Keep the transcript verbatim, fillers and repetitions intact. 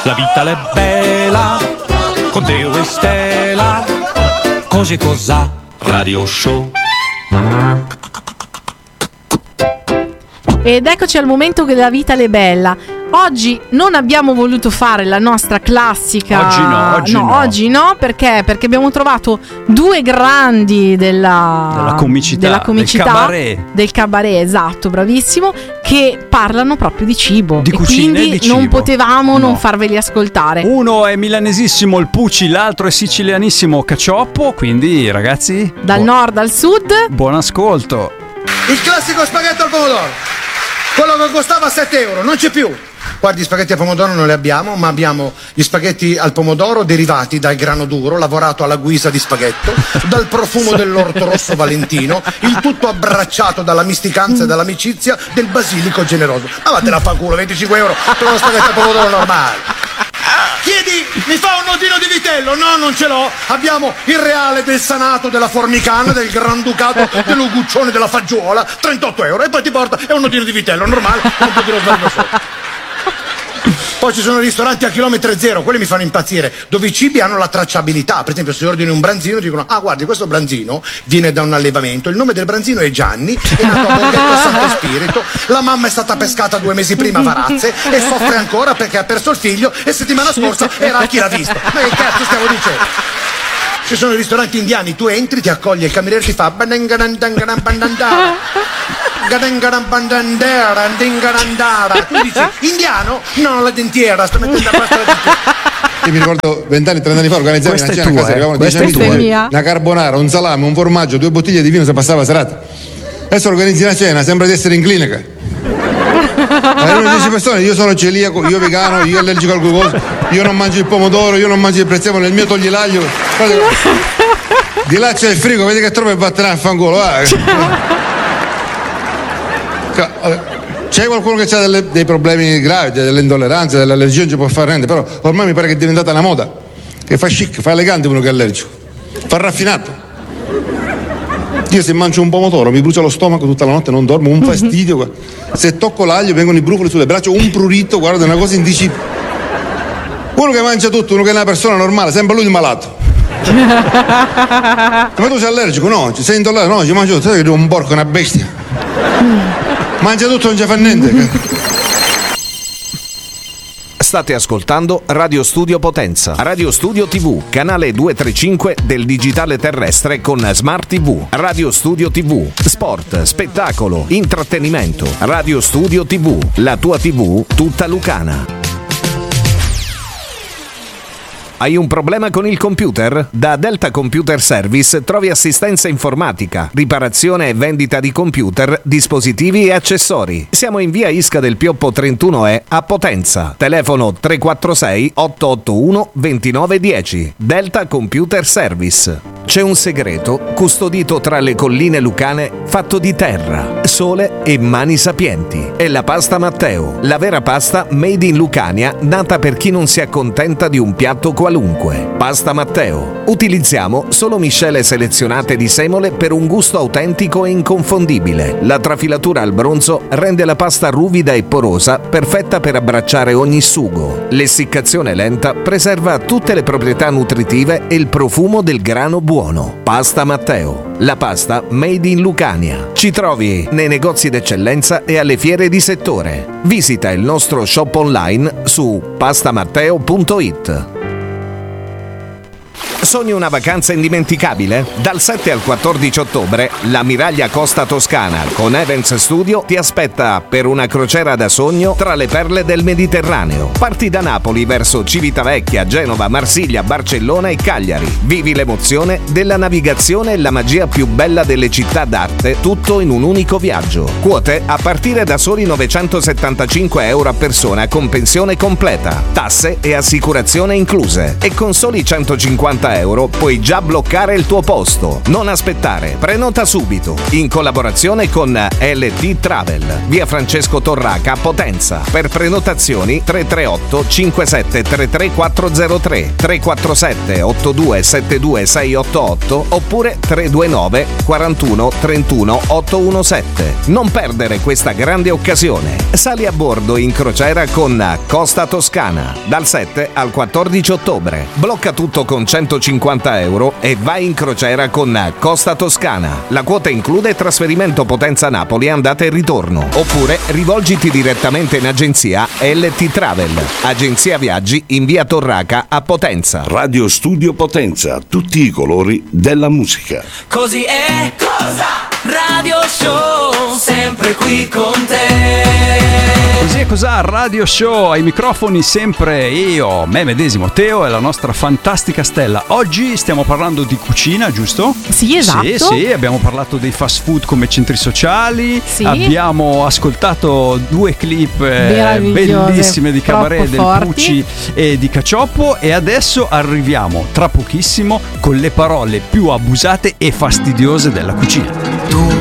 La vita è bella, con Teo e Stella, così cosa, radio show. Ed eccoci al momento che la vita è bella. Oggi non abbiamo voluto fare la nostra classica. Oggi no, oggi no. no. Oggi no, perché? Perché abbiamo trovato due grandi della, della comicità, della comicità del cabaret. Del cabaret, esatto, bravissimo. Che parlano proprio di cibo. Di e cucina quindi e di cibo. non potevamo No. non farveli ascoltare. Uno è milanesissimo il Pucci, l'altro è sicilianissimo Cacioppo. Quindi, ragazzi, Dal buon, nord al sud. buon ascolto. Il classico spaghetto al pomodoro, quello che costava sette euro, non c'è più. Guardi, gli spaghetti al pomodoro non li abbiamo, ma abbiamo gli spaghetti al pomodoro derivati dal grano duro, lavorato alla guisa di spaghetto, dal profumo dell'orto rosso valentino, il tutto abbracciato dalla misticanza e dall'amicizia del basilico generoso. Ma vattene a fanculo, venticinque euro per uno spaghetto al pomodoro normale. Chiedi, mi fa un nodino di vitello? No, non ce l'ho. Abbiamo il reale del Sanato, della Formicana, del Granducato, dell'Uguccione, della Faggiola, trentotto euro. E poi ti porta, è un nodino di vitello, normale, un pochino sbaglio sopra. Poi ci sono ristoranti a chilometro zero, quelli mi fanno impazzire, dove i cibi hanno la tracciabilità. Per esempio, se ordini un branzino dicono: ah, guardi, questo branzino viene da un allevamento, il nome del branzino è Gianni, è nato a Borghetto Santo Spirito, la mamma è stata pescata due mesi prima a Varazze e soffre ancora perché ha perso il figlio e settimana scorsa era a chi l'ha visto. Ma che cazzo stiamo dicendo? Ci sono i ristoranti indiani, tu entri, ti accoglie il cameriere, ti fa "Bananganandanganambandandara". Gadangarambandandera, ndingarandara. Tu dici indiano? No, la dentiera, sto mettendo a pasta la dentiera. Io mi ricordo vent'anni, trent'anni fa organizzavo una Questa è cena a tua, casa, eh? arrivavano Questa dieci è amici, tua. Mia. una carbonara, un salame, un formaggio, due bottiglie di vino, si passava la serata. Adesso organizzi una cena, sembra di essere in clinica. Arrivano dieci persone, io sono celiaco, io vegano, io allergico al glucosio, io non mangio il pomodoro, io non mangio il prezzemolo, il mio togli l'aglio. Guarda, di là c'è il frigo, vedi che trovo e vattene a fangolo. C'è qualcuno che ha delle, dei problemi gravi, delle intolleranze, delle allergie, non ci può fare niente, però ormai mi pare che è diventata una moda, che fa chic, fa elegante uno che è allergico, fa raffinato. Io se mangio un pomodoro mi brucia lo stomaco tutta la notte, non dormo, un fastidio. Se tocco l'aglio vengono i brufoli sulle braccia, un prurito, guarda, è una cosa indicibile. Uno che mangia tutto, uno che è una persona normale, sembra lui il malato. Ma tu sei allergico? No. Sei intollerante? No, ci mangio tutto, sei un porco, una bestia. Mangia tutto, non ci fa niente. State ascoltando Radio Studio Potenza, Radio Studio tivù, canale duecentotrentacinque del digitale terrestre con Smart tivù, Radio Studio tivù, sport, spettacolo, intrattenimento, Radio Studio tivù, la tua tivù tutta lucana. Hai un problema con il computer? Da Delta Computer Service trovi assistenza informatica, riparazione e vendita di computer, dispositivi e accessori. Siamo in via Isca del Pioppo trentuno E a Potenza. Telefono tre quattro sei otto otto uno due nove uno zero. Delta Computer Service. C'è un segreto custodito tra le colline lucane fatto di terra, sole e mani sapienti. È la pasta Matteo, la vera pasta made in Lucania, nata per chi non si accontenta di un piatto qualunque. Pasta Matteo. Utilizziamo solo miscele selezionate di semole per un gusto autentico e inconfondibile. La trafilatura al bronzo rende la pasta ruvida e porosa, perfetta per abbracciare ogni sugo. L'essiccazione lenta preserva tutte le proprietà nutritive e il profumo del grano buono. Pasta Matteo, la pasta made in Lucania. Ci trovi nei negozi d'eccellenza e alle fiere di settore. Visita il nostro shop online su pastamatteo punto it. Sogni una vacanza indimenticabile? Dal sette al quattordici ottobre l'Ammiraglia Costa Toscana con Events Studio ti aspetta per una crociera da sogno tra le perle del Mediterraneo. Parti da Napoli verso Civitavecchia, Genova, Marsiglia, Barcellona e Cagliari. Vivi l'emozione della navigazione e la magia più bella delle città d'arte, tutto in un unico viaggio. Quote a partire da soli novecentosettantacinque euro a persona con pensione completa, tasse e assicurazione incluse. E con soli centocinquanta euro puoi già bloccare il tuo posto. Non aspettare, prenota subito. In collaborazione con L T Travel, via Francesco Torraca a Potenza. Per prenotazioni tre tre otto cinque sette tre tre quattro zero tre, tre quattro sette otto due sette due sei otto otto oppure tre due nove quarantuno trentuno ottocentoquarantasette. Non perdere questa grande occasione. Sali a bordo in crociera con Costa Toscana dal sette al quattordici ottobre. Blocca tutto con centocinquanta euro e vai in crociera con Costa Toscana. La quota include trasferimento Potenza-Napoli andata e ritorno. Oppure rivolgiti direttamente in agenzia L T Travel, agenzia viaggi in via Torraca a Potenza. Radio Studio Potenza, tutti i colori della musica. Così è cosa Radio Show, sempre qui con te. Così è cos'ha Radio Show, ai microfoni sempre io, me medesimo Teo e la nostra fantastica Stella. Oggi stiamo parlando di cucina, giusto? Sì, esatto. Sì, sì, abbiamo parlato dei fast food come centri sociali, sì. Abbiamo ascoltato due clip eh, bellissime di Cabaret, del forti. Pucci e di Cacioppo e adesso arriviamo tra pochissimo con le parole più abusate e fastidiose della cucina. Tu